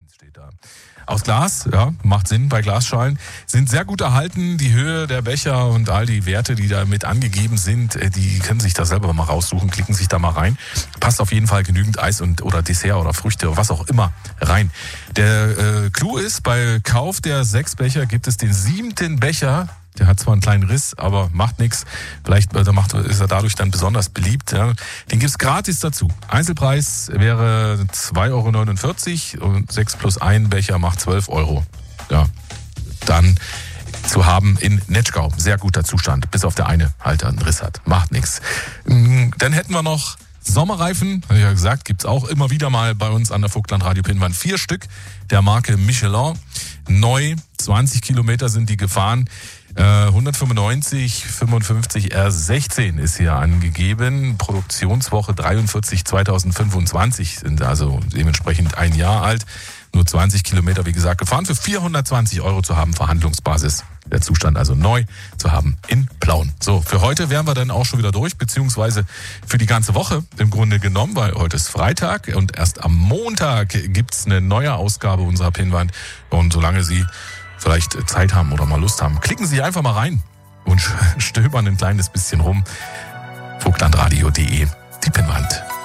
steht da. Aus Glas, ja, macht Sinn bei Glasschalen, sind sehr gut erhalten. Die Höhe der Becher und all die Werte, die da mit angegeben sind, die können sich da selber mal raussuchen, klicken sich da mal rein. Passt auf jeden Fall genügend Eis oder Dessert oder Früchte, was auch immer rein. Der Clou ist, bei Kauf der 6 Becher gibt es den 7. Becher. Der hat zwar einen kleinen Riss, aber macht nichts. Vielleicht ist er dadurch dann besonders beliebt. Ja. Den gibt's gratis dazu. Einzelpreis wäre 2,49 € und 6 plus 1 Becher macht 12 €. Ja, dann zu haben in Netschgau. Sehr guter Zustand, bis auf der eine halt einen Riss hat. Macht nichts. Dann hätten wir noch Sommerreifen, habe ich ja gesagt, gibt's auch immer wieder mal bei uns an der Vogtland Radio Pinnwand. 4 Stück der Marke Michelin. Neu, 20 Kilometer sind die gefahren. 195, 55 R16 ist hier angegeben. Produktionswoche 43 2025 sind also dementsprechend ein Jahr alt. Nur 20 Kilometer, wie gesagt, gefahren. Für 420 € zu haben, Verhandlungsbasis. Der Zustand also neu zu haben in Plauen. So, für heute wären wir dann auch schon wieder durch, beziehungsweise für die ganze Woche im Grunde genommen, weil heute ist Freitag und erst am Montag gibt's eine neue Ausgabe unserer Pinnwand. Und solange Sie vielleicht Zeit haben oder mal Lust haben, klicken Sie einfach mal rein und stöbern ein kleines bisschen rum. Vogtlandradio.de, die Pinnwand.